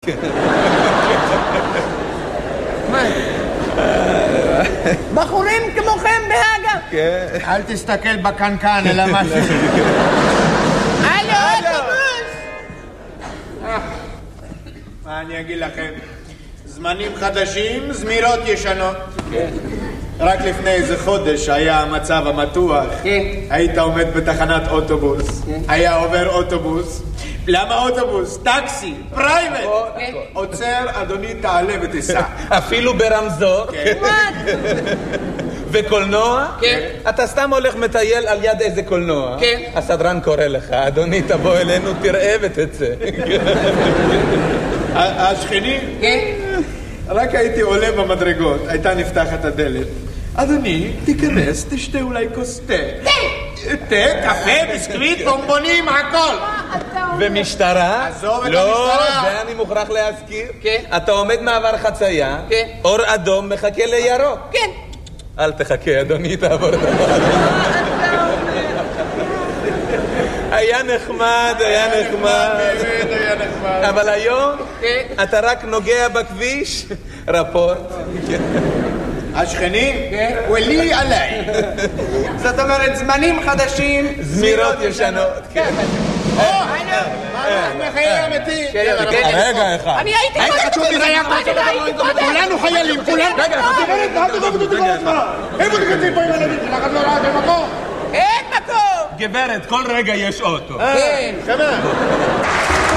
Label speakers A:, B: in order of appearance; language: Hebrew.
A: מה? בחורים כמוכם בהגה.
B: כן.
C: אל תסתכל בקנקן, אלא משהו.
A: הלו, אוטובוס!
C: מה אני אגיד לכם? זמנים חדשים, זמירות ישנות. רק לפני איזה חודש היה המצב המתוח. היית עומד בתחנת אוטובוס. היה עובר אוטובוס. למה אוטובוס? טקסי, פרייבט. עוצר, אדוני, תעלה ותיסע.
B: אפילו ברמזור. וקולנוע?
A: כן.
B: אתה סתם הולך מטייל על יד איזה קולנוע.
A: כן.
B: הסדרן קורא לך, אדוני, תבוא אלינו, תראה ותצא.
C: השכנים?
A: כן.
C: רק הייתי עולה במדרגות, הייתה נפתחת הדלת. אדוני, תיכנס, תשתה אולי כוס תה. תה, קפה, ביסקוויט, בומבונים, הכל.
B: ומשטרה?
C: עזוב את
B: לא,
C: המשטרה.
B: זה אני מוכרח להזכיר.
A: כן.
B: אתה עומד מעבר חצייה,
A: כן.
B: אור אדום מחכה לירוק.
A: כן.
B: אל תחכה, אדוני, תעבור את הדבר. היה נחמד, היה נחמד.
C: באמת היה נחמד.
B: אבל היום
A: כן.
B: אתה רק נוגע בכביש, רפורט.
C: השכנים? ולי עליי.
A: זאת אומרת, זמנים חדשים.
B: זמירות ישנות. כן.
C: מה מחיי המתים?
B: רגע אחד.
A: אני הייתי
C: כולנו חיילים, כולנו. רגע, איפה תקצים פה עם הילדים שלך? את לא ראה במקום?
A: אין מקום.
B: גברת, כל רגע יש אוטו.
A: כן.
C: שמה?